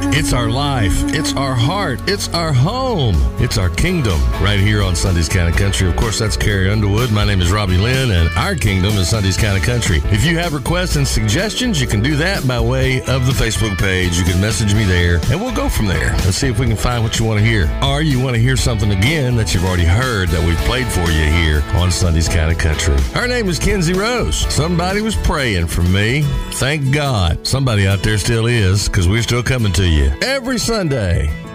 It's our life. It's our heart. It's our home. It's our kingdom right here on Sunday's Kind of Country. Of course, that's Carrie Underwood. My name is Robbie Lynn, and our kingdom is Sunday's Kind of Country. If you have requests and suggestions, you can do that by way of the Facebook page. You can message me there, and we'll go from there. Let's see if we can find what you want to hear. Or you want to hear something again that you've already heard that we've played for you here on Sunday's Kind of Country. Her name is Kenzie Rose. Somebody was praying for me. Thank God. Somebody out there still is, because we're still coming to you every Sunday.